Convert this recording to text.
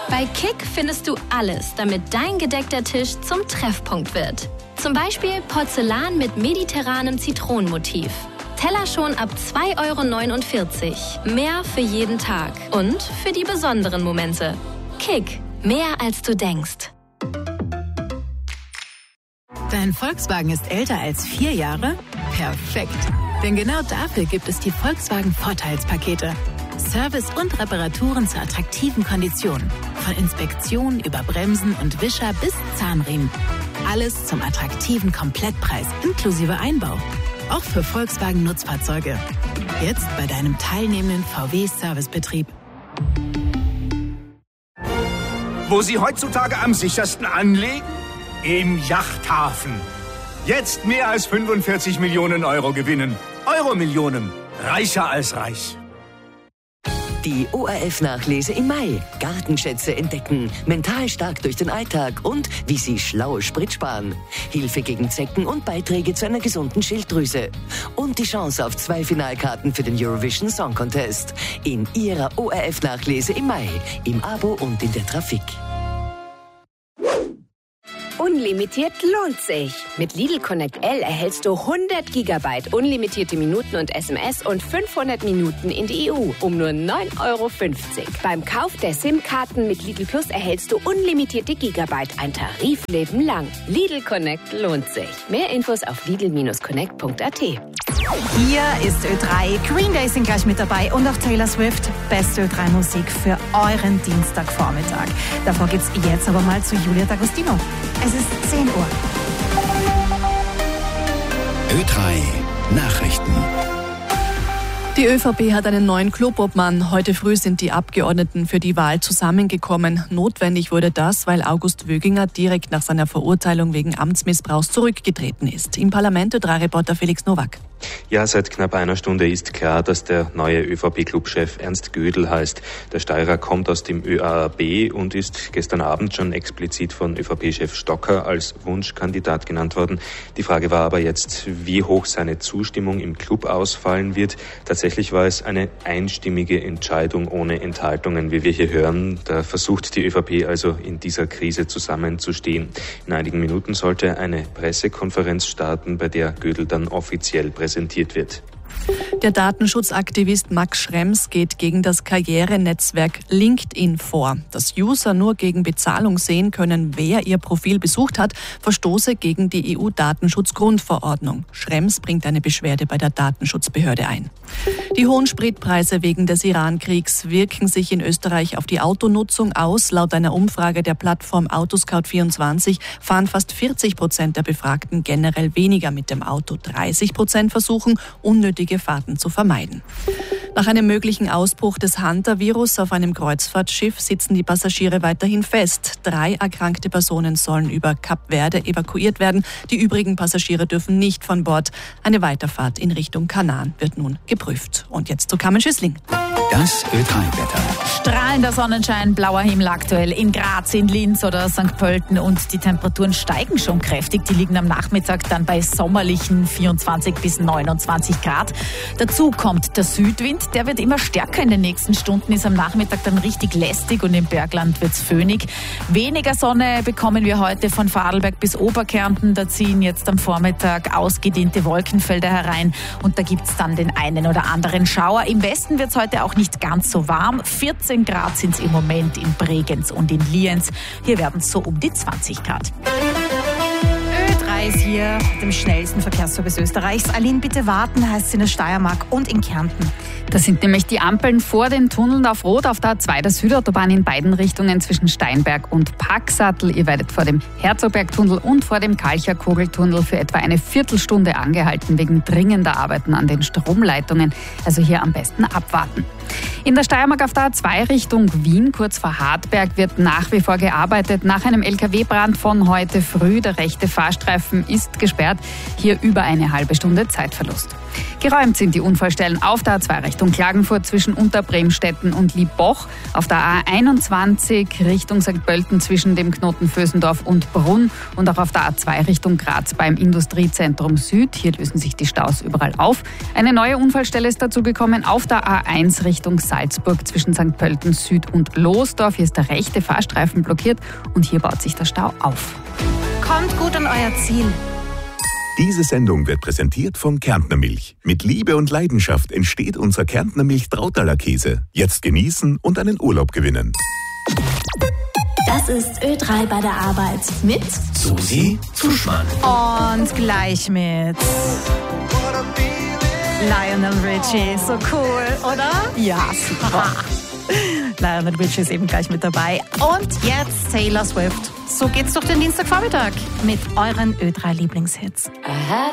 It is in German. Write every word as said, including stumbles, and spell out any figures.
Bei Kick findest du alles, damit dein gedeckter Tisch zum Treffpunkt wird. Zum Beispiel Porzellan mit mediterranem Zitronenmotiv. Teller schon ab zwei Euro neunundvierzig. Mehr für jeden Tag und für die besonderen Momente. Kick, mehr als du denkst. Dein Volkswagen ist älter als vier Jahre? Perfekt. Denn genau dafür gibt es die Volkswagen-Vorteilspakete. Service und Reparaturen zu attraktiven Konditionen. Von Inspektion über Bremsen und Wischer bis Zahnriemen. Alles zum attraktiven Komplettpreis inklusive Einbau. Auch für Volkswagen-Nutzfahrzeuge. Jetzt bei deinem teilnehmenden V W-Servicebetrieb. Wo Sie heutzutage am sichersten anlegen? Im Yachthafen. Jetzt mehr als fünfundvierzig Millionen Euro gewinnen. Euro-Millionen. Reicher als reich. Die O R F-Nachlese im Mai. Gartenschätze entdecken, mental stark durch den Alltag und wie Sie schlau Sprit sparen. Hilfe gegen Zecken und Beiträge zu einer gesunden Schilddrüse. Und die Chance auf zwei Finalkarten für den Eurovision Song Contest. In Ihrer O R F-Nachlese im Mai. Im Abo und in der Trafik. Unlimitiert lohnt sich. Mit Lidl Connect L erhältst du hundert Gigabyte unlimitierte Minuten und S M S und fünfhundert Minuten in die E U um nur neun Euro fünfzig. Beim Kauf der SIM-Karten mit Lidl Plus erhältst du unlimitierte Gigabyte, ein Tarifleben lang. Lidl Connect lohnt sich. Mehr Infos auf lidl connect punkt a t. Hier ist Ö drei. Green Day sind gleich mit dabei und auch Taylor Swift. Beste Ö drei Musik für euren Dienstagvormittag. Davor geht's jetzt aber mal zu Julia D'Agostino. Es ist zehn Uhr. Ö drei Nachrichten. Die ÖVP hat einen neuen Klubobmann. Heute früh sind die Abgeordneten für die Wahl zusammengekommen. Notwendig wurde das, weil August Wöginger direkt nach seiner Verurteilung wegen Amtsmissbrauchs zurückgetreten ist. Im Parlament Ö drei Reporter Felix Nowak. Ja, seit knapp einer Stunde ist klar, dass der neue ÖVP-Clubchef Ernst Gödel heißt. Der Steirer kommt aus dem Ö A A B und ist gestern Abend schon explizit von ÖVP-Chef Stocker als Wunschkandidat genannt worden. Die Frage war aber jetzt, wie hoch seine Zustimmung im Club ausfallen wird. Tatsächlich war es eine einstimmige Entscheidung ohne Enthaltungen, wie wir hier hören. Da versucht die ÖVP also in dieser Krise zusammenzustehen. In einigen Minuten sollte eine Pressekonferenz starten, bei der Gödel dann offiziell präsentiert wird. Der Datenschutzaktivist Max Schrems geht gegen das Karrierenetzwerk LinkedIn vor. Dass User nur gegen Bezahlung sehen können, wer ihr Profil besucht hat, verstoße gegen die E U-Datenschutzgrundverordnung. Schrems bringt eine Beschwerde bei der Datenschutzbehörde ein. Die hohen Spritpreise wegen des Iran-Kriegs wirken sich in Österreich auf die Autonutzung aus. Laut einer Umfrage der Plattform Autoscout vierundzwanzig fahren fast vierzig Prozent der Befragten generell weniger mit dem Auto. dreißig Prozent versuchen, unnötige Fahrten zu vermeiden. Nach einem möglichen Ausbruch des Hunter-Virus auf einem Kreuzfahrtschiff sitzen die Passagiere weiterhin fest. Drei erkrankte Personen sollen über Kap Verde evakuiert werden. Die übrigen Passagiere dürfen nicht von Bord. Eine Weiterfahrt in Richtung Kanaren wird nun geprüft. Und jetzt zu Carmen Schüssling. Das Ö drei Wetter. Strahlender Sonnenschein, blauer Himmel aktuell in Graz, in Linz oder Sankt Pölten und die Temperaturen steigen schon kräftig. Die liegen am Nachmittag dann bei sommerlichen vierundzwanzig bis neunundzwanzig Grad. Dazu kommt der Südwind, der wird immer stärker in den nächsten Stunden, ist am Nachmittag dann richtig lästig und im Bergland wird's föhnig. Weniger Sonne bekommen wir heute von Vorarlberg bis Oberkärnten. Da ziehen jetzt am Vormittag ausgedehnte Wolkenfelder herein und da gibt's dann den einen oder anderen Schauer. Im Westen wird's heute auch nicht ganz so warm. vierzehn Grad sind es im Moment in Bregenz und in Lienz. Hier werden es so um die zwanzig Grad. Ö drei ist hier, dem schnellsten Verkehrsservice Österreichs. Aline, bitte warten, heißt es in der Steiermark und in Kärnten. Das sind nämlich die Ampeln vor den Tunneln auf Rot auf der A zwei der Südautobahn in beiden Richtungen zwischen Steinberg und Packsattel. Ihr werdet vor dem Herzogbergtunnel und vor dem Kalcher-Kogeltunnel für etwa eine Viertelstunde angehalten wegen dringender Arbeiten an den Stromleitungen. Also hier am besten abwarten. In der Steiermark auf der A zwei Richtung Wien, kurz vor Hartberg, wird nach wie vor gearbeitet. Nach einem L K W-Brand von heute früh, der rechte Fahrstreifen Streifen ist gesperrt. Hier über eine halbe Stunde Zeitverlust. Geräumt sind die Unfallstellen auf der A zwei Richtung Klagenfurt zwischen Unterbremstetten und Liebboch, auf der A einundzwanzig Richtung Sankt Pölten zwischen dem Knoten Vösendorf und Brunn und auch auf der A zwei Richtung Graz beim Industriezentrum Süd. Hier lösen sich die Staus überall auf. Eine neue Unfallstelle ist dazugekommen auf der A eins Richtung Salzburg zwischen Sankt Pölten Süd und Losdorf. Hier ist der rechte Fahrstreifen blockiert und hier baut sich der Stau auf. Kommt gut an euer Ziel. Diese Sendung wird präsentiert von Kärntner Milch. Mit Liebe und Leidenschaft entsteht unser Kärntner Milch Trautaler Käse. Jetzt genießen und einen Urlaub gewinnen. Das ist Ö drei bei der Arbeit mit Susi Zuschmann. Und gleich mit Lionel Richie. So cool, oder? Ja, super. Lionel Richie ist eben gleich mit dabei. Und jetzt Taylor Swift. So geht's durch den Dienstagvormittag mit euren Ö drei Lieblingshits.